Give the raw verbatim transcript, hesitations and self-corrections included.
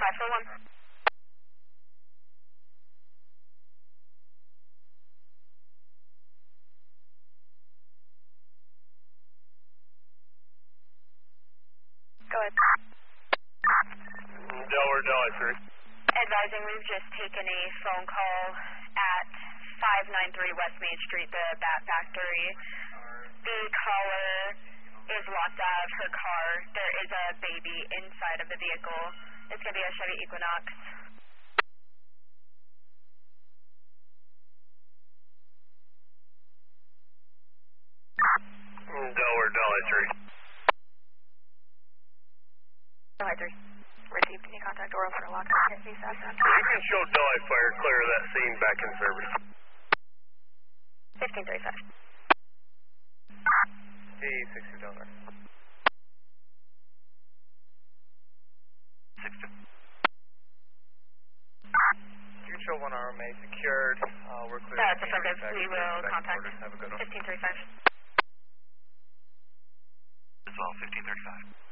five four one. Go ahead. Delaware, Delhi three. Advising, we've just taken a phone call at five nine three West Main Street, the Bat Factory. The caller is locked out of her car. There is a baby inside of the vehicle. It's going to be a Chevy Equinox. Delaware, Delhi three. Delhi three. Received. Can you contact or open or lock up at ASAP? You can show Delhi Fire clear of that scene back in service. fifteen thirty-five. D sixty Delaware. six two. You can show one R M A secured. Uh, we're clear. That's affirmative. We will contact Have a good one. fifteen thirty-five. As well, fifteen thirty-five.